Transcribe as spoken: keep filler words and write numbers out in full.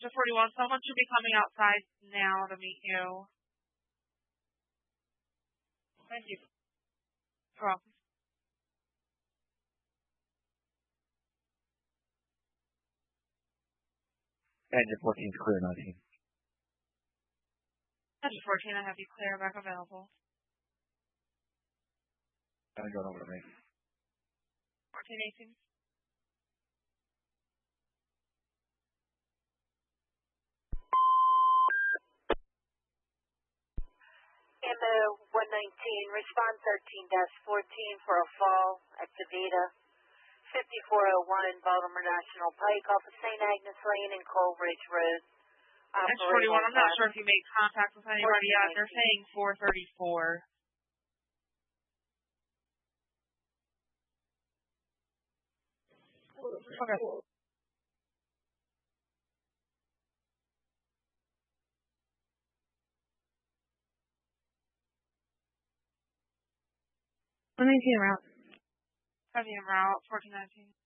Sector forty-one, someone should be coming outside now to meet you. Thank you. You're welcome. Engine fourteen is clear, nineteen. Engine fourteen, I have you clear, back available. I'm going over to me. fourteen eighteen. Ambo one nineteen, respond thirteen dash fourteen for a fall at Davita, fifty-four oh one Baltimore National Pike off of Saint Agnes Lane and Coal Ridge Road. X forty-one, I'm not sure if you made contact with anybody yet. They're saying four thirty-four. Okay. one nineteen route. Heavy en route, fourteen nineteen.